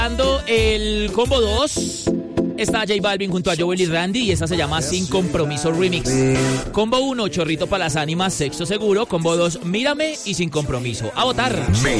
El combo 2 está J Balvin junto a Joel y Randy y esta se llama Sin Compromiso Remix. Combo 1, Chorrito para las ánimas, Sexto Seguro. Combo 2, Mírame y Sin Compromiso. A votar.